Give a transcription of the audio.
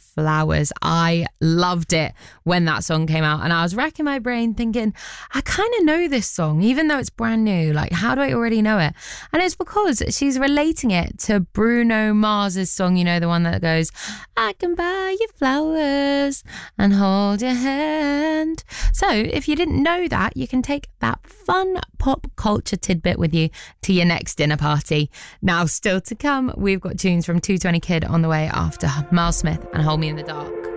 Flowers. I loved it when that song came out, and I was racking my brain thinking, I kind of know this song, even though it's brand new. Like, how do I already know it? And it's because she's relating it to Bruno Mars's song, you know, the one that goes, I can buy you flowers and hold your hand. So if you didn't know that, you can take that fun pop culture tidbit with you to your next dinner party. Now, still to come, we've got tunes from 220 Kid on the way after Miles Smith and Hold Me in the Dark.